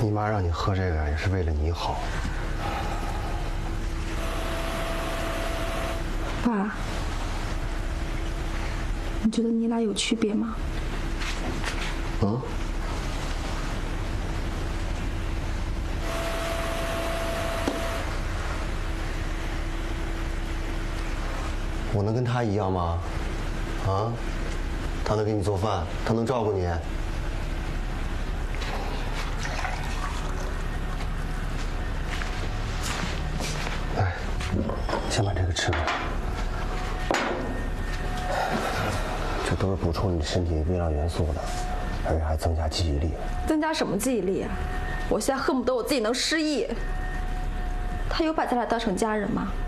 你妈让你喝这个也是为了你好。 爸，你觉得你俩有区别吗？ 嗯？我能跟他一样吗？啊？他能给你做饭，他能照顾你。来，先把这个吃了。这都是补充你身体微量元素的，而且还增加记忆力。 增加什么记忆力啊？我现在恨不得我自己能失忆。他有把咱俩当成家人吗？